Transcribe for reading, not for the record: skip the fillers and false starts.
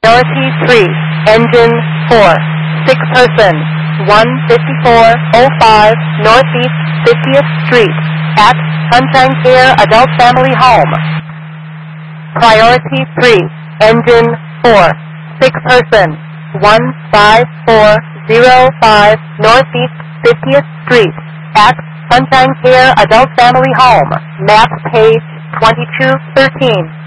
Priority 3, Engine 4, 6 persons, 15405 Northeast 50th Street at Sunshine Care Adult Family Home. Priority 3, Engine 4, 6 persons, 15405 Northeast 50th Street at Sunshine Care Adult Family Home. Map page 2213.